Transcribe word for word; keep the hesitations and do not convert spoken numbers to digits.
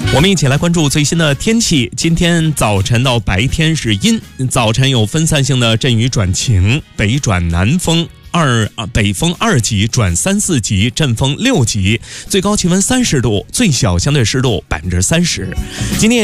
我们一起来关注最新的天气。今天早晨到白天是阴，早晨有分散性的阵雨转晴，北转南风二啊，北风二级转三四级，阵风六级，最高气温三十度，最小相对湿度百分之三十。今天